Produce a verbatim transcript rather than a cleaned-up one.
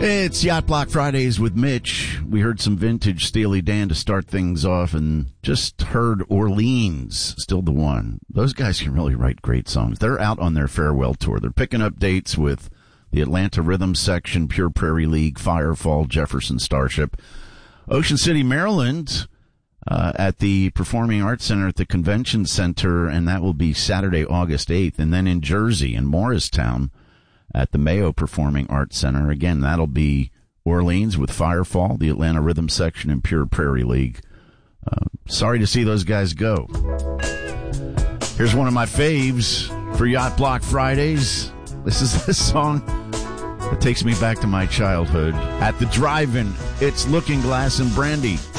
It's Yacht Block Fridays with Mitch. We heard some vintage Steely Dan to start things off and just heard Orleans, still the one. Those guys can really write great songs. They're out on their farewell tour. They're picking up dates with the Atlanta Rhythm Section, Pure Prairie League, Firefall, Jefferson Starship. Ocean City, Maryland, uh, at the Performing Arts Center at the Convention Center, and that will be Saturday, August eighth. And then in Jersey, in Morristown, at the Mayo Performing Arts Center. Again, that'll be Orleans with Firefall, the Atlanta Rhythm Section, and Pure Prairie League. Uh, sorry to see those guys go. Here's one of my faves for Yacht Block Fridays. This is the song that takes me back to my childhood. At the drive-in, it's Looking Glass and Brandy.